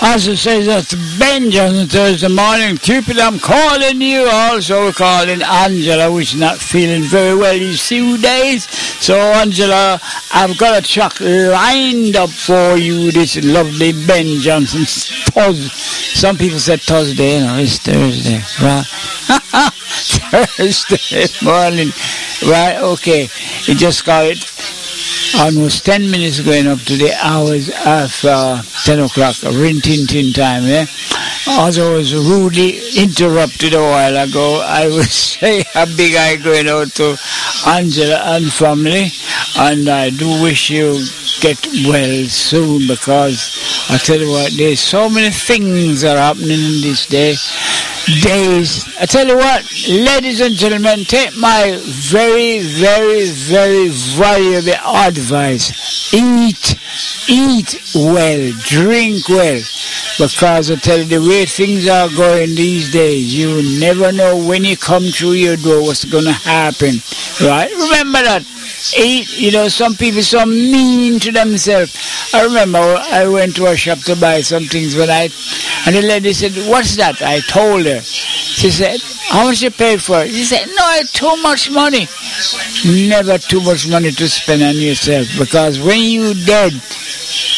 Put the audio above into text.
Also says that Ben Johnson Thursday morning. Cupid, I'm calling you. Also calling Angela, which is not feeling very well these few days. So Angela, I've got a track lined up for you. This lovely Ben Johnson Thursday. Some people said Thursday, it's Thursday, right? Thursday morning, right? Okay, you just got it. Almost 10 minutes going up to the hours of 10 o'clock, rin-tin-tin time, yeah? As I was rudely interrupted a while ago, I would say a big eye going out to Angela and family, and I do wish you get well soon, because I tell you what, there's so many things that are happening in this days. I tell you what, ladies and gentlemen, take my very, very, very valuable advice. Eat well, drink well, because I tell you, the way things are going these days, you never know when you come through your door what's going to happen, right? Remember that. Eat, some people so mean to themselves. I remember I went to a shop to buy some things and the lady said, "What's that?" I told her. She said, "How much you paid for it?" She said, "No, it's too much money." Never too much money to spend on yourself, because when you dead,